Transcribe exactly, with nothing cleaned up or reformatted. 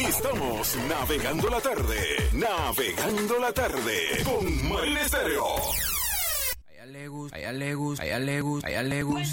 Estamos navegando la tarde, navegando la tarde con Marina Estéreo. A ella le gusta, a ella le gusta, a ella le gusta, a ella le gusta.